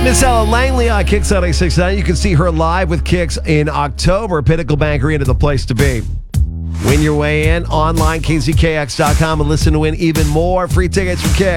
Miss Ella Langley on Kicks on 869. You can see her live with Kicks in October. Pinnacle Bank Arena, the place to be. Win your way in online, kzkx.com, and listen to win even more free tickets from Kicks.